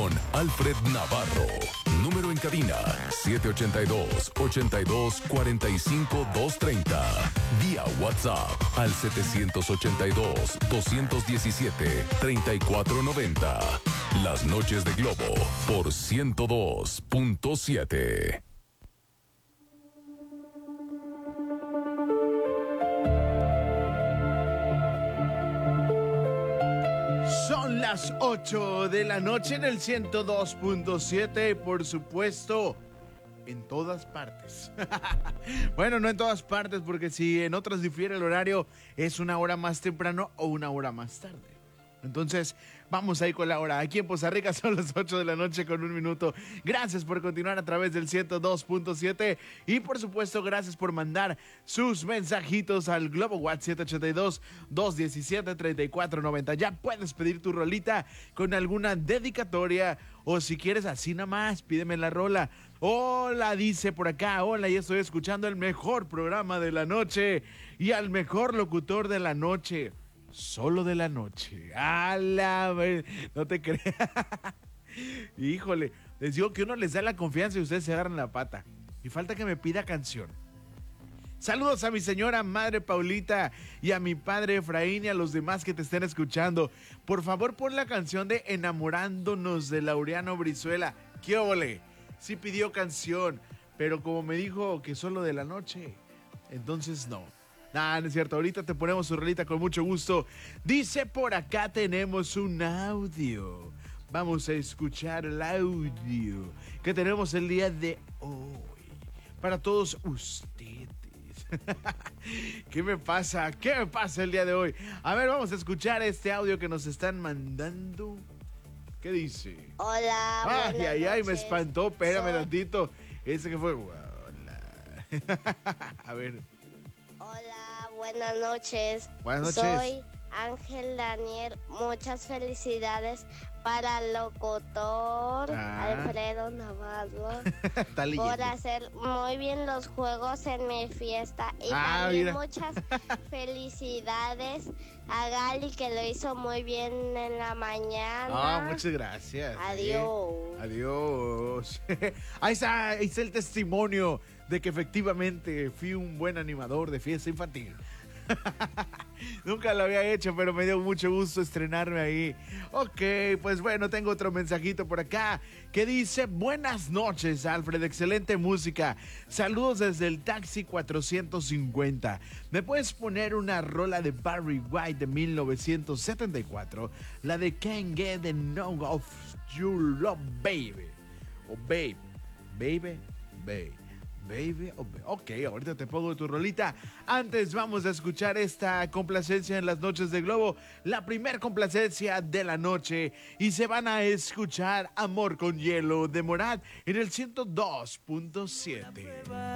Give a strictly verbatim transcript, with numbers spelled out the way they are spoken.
con Alfred Navarro. Número en cabina siete ocho dos, ocho dos cuatro cinco, dos tres cero. Vía WhatsApp al siete ocho dos, dos uno siete, tres cuatro nueve cero. Las noches de Globo por ciento dos punto siete. Son las ocho de la noche en el ciento dos punto siete, por supuesto, en todas partes. Bueno, no en todas partes, porque si en otras difiere el horario, es una hora más temprano o una hora más tarde. Entonces, vamos ahí con la hora. Aquí en Poza Rica son las ocho de la noche con un minuto. Gracias por continuar a través del ciento dos punto siete. Y por supuesto, gracias por mandar sus mensajitos al Globo WhatsApp siete ocho dos, dos uno siete, tres cuatro nueve cero. Ya puedes pedir tu rolita con alguna dedicatoria. O si quieres así nada más, pídeme la rola. Hola, dice por acá. Hola, y estoy escuchando el mejor programa de la noche. Y al mejor locutor de la noche. Solo de la noche. ¡A la vez! No te creas. Híjole, les digo que uno les da la confianza y ustedes se agarran la pata. Y falta que me pida canción. Saludos a mi señora madre Paulita y a mi padre Efraín y a los demás que te estén escuchando. Por favor, pon la canción de Enamorándonos de Laureano Brizuela. ¡Qué ole! Sí pidió canción, pero como me dijo que solo de la noche, entonces no. Nah, no es cierto. Ahorita te ponemos su rolita con mucho gusto. Dice por acá tenemos un audio. Vamos a escuchar el audio que tenemos el día de hoy. Para todos ustedes. ¿Qué me pasa? ¿Qué me pasa el día de hoy? A ver, vamos a escuchar este audio que nos están mandando. ¿Qué dice? Hola. Ay, ay, ay, me espantó. Espérame Soy... tantito. Ese que fue. Hola. A ver. Hola, buenas noches. Buenas noches. Soy Ángel Daniel. Muchas felicidades para el locutor ah. Alfredo Navarro por hacer muy bien los juegos en mi fiesta. Y ah, también mira. muchas felicidades a Gali, que lo hizo muy bien en la mañana. Ah, muchas gracias. Adiós. Eh. Adiós. Ahí está, ahí está el testimonio de que efectivamente fui un buen animador de fiesta infantil. Nunca lo había hecho, pero me dio mucho gusto estrenarme ahí. Ok, pues bueno, tengo otro mensajito por acá que dice: buenas noches, Alfred, excelente música. Saludos desde el taxi cuatrocientos cincuenta. ¿Me puedes poner una rola de Barry White de mil novecientos setenta y cuatro? La de Can't Get Enough of Your Love, Baby. O oh, Babe, Baby, Babe. Baby, oh, ok, ahorita te pongo tu rolita. Antes vamos a escuchar esta complacencia en las noches de Globo, la primer complacencia de la noche, y se van a escuchar Amor con Hielo de Morat en el ciento dos punto siete.